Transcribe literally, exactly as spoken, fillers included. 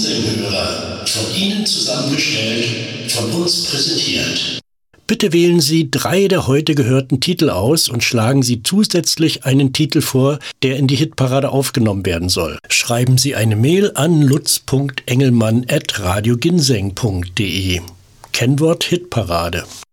Hörer, von Ihnen zusammengestellt, von uns präsentiert. Bitte wählen Sie drei der heute gehörten Titel aus und schlagen Sie zusätzlich einen Titel vor, der in die Hitparade aufgenommen werden soll. Schreiben Sie eine Mail an lutz punkt engelmann at radio ginseng punkt de. Kennwort Hitparade.